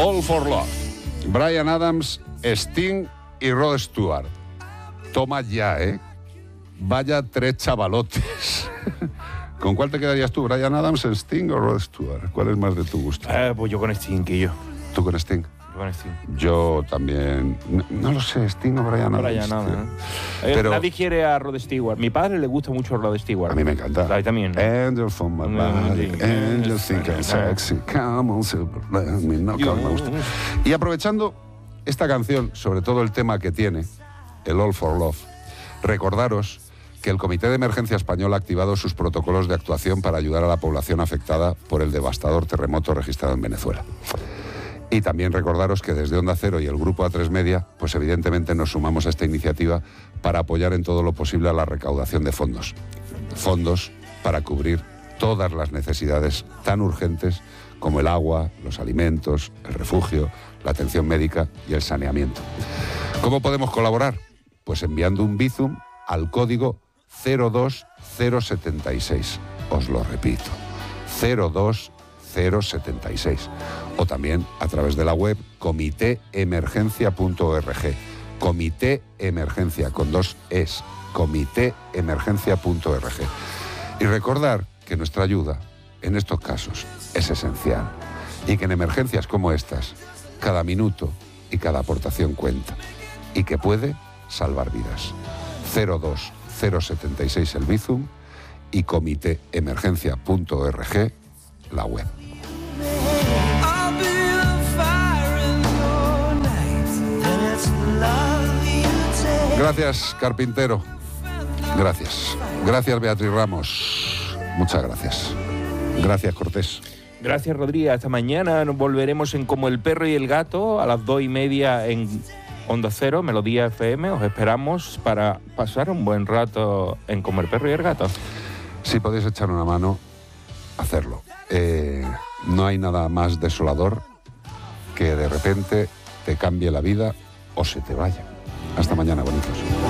All for Love. Bryan Adams, Sting y Rod Stewart. Toma ya, ¿eh? Vaya 3 chavalotes. ¿Con cuál te quedarías tú, Bryan Adams, Sting o Rod Stewart? ¿Cuál es más de tu gusto? Pues yo con Sting, que yo. ¿Tú con Sting? Yo con Sting. Yo también. No lo sé, Sting o Bryan Adams. Bryan Adams, Pero nadie quiere a Rod Stewart. Mi padre le gusta mucho Rod Stewart. a mí me encanta. A mí también, ¿no? Angel from my body, angel think I'm sexy, come on, super, let me know, come on. Y aprovechando esta canción, sobre todo el tema que tiene, el All for Love, recordaros que el Comité de Emergencia Español ha activado sus protocolos de actuación para ayudar a la población afectada por el devastador terremoto registrado en Venezuela. Y también recordaros que desde Onda Cero y el Grupo A3 Media, pues evidentemente nos sumamos a esta iniciativa para apoyar en todo lo posible a la recaudación de fondos. Fondos para cubrir todas las necesidades tan urgentes como el agua, los alimentos, el refugio, la atención médica y el saneamiento. ¿Cómo podemos colaborar? Pues enviando un Bizum al código 02076. Os lo repito, 02076. O también a través de la web comitéemergencia.org. Comité Emergencia, con 2 es, comitéemergencia.org. Y recordar que nuestra ayuda en estos casos es esencial y que en emergencias como estas, cada minuto y cada aportación cuenta y que puede salvar vidas. 02076 el Bizum y comitéemergencia.org la web. Gracias, Carpintero. Gracias. Gracias, Beatriz Ramos. Muchas gracias. Gracias, Cortés. Gracias, Rodríguez. Hasta mañana. Nos volveremos en Como el Perro y el Gato a las 2:30 en Onda Cero, Melodía FM. Os esperamos para pasar un buen rato en Como el Perro y el Gato. Si podéis echar una mano, hacerlo. No hay nada más desolador que de repente te cambie la vida o se te vaya. Hasta mañana, bonitos.